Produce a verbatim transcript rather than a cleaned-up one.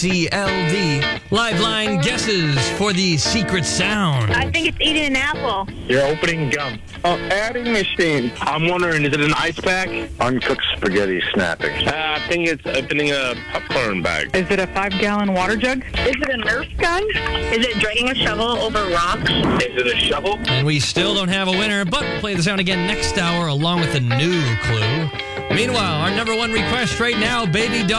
C L D. Liveline guesses for the secret sound. I think it's eating an apple. You're opening gum. Oh, adding machine. I'm wondering, is it an ice pack? Uncooked spaghetti snapping. Uh, I think it's opening a popcorn bag. Is it a five-gallon water jug? Is it a Nerf gun? Is it dragging a shovel over rocks? Is it a shovel? And we still don't have a winner, but we'll play the sound again next hour along with the new clue. Meanwhile, our number one request right now, Baby Doll.